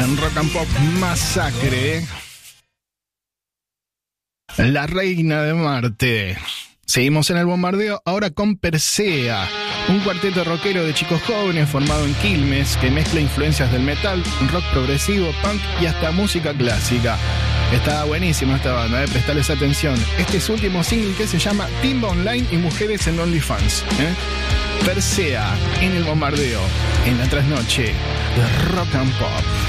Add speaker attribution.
Speaker 1: En Rock and Pop Masacre, La Reina de Marte. Seguimos en el bombardeo, ahora con Persea, un cuarteto rockero de chicos jóvenes formado en Quilmes que mezcla influencias del metal, rock progresivo, punk y hasta música clásica. Está buenísima esta banda, prestales atención. Este es su último single que se llama Timba Online y Mujeres en OnlyFans. Persea en el bombardeo, en la trasnoche de Rock and Pop.